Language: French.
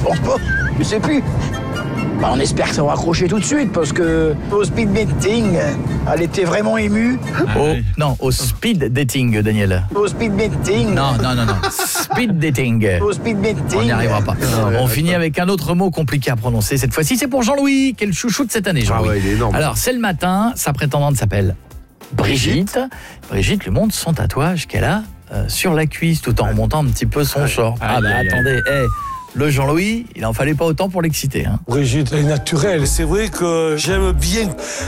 pense pas. Je sais plus. Bah, on espère que ça va accrocher tout de suite parce que au speed dating, elle était vraiment émue. Non, au speed dating, Daniel. Au speed dating. Non. Speed dating. Au speed dating. On n'y arrivera pas. On finit avec un autre mot compliqué à prononcer. Cette fois-ci, c'est pour Jean-Louis, qui est le chouchou de cette année, Jean-Louis. Ah ouais, il est énorme. Alors, c'est le matin, sa prétendante s'appelle Brigitte. Brigitte lui montre son tatouage qu'elle a sur la cuisse, tout en remontant un petit peu son short. Attendez, le Jean-Louis, il en fallait pas autant pour l'exciter. Brigitte, elle est naturelle. C'est vrai que j'aime bien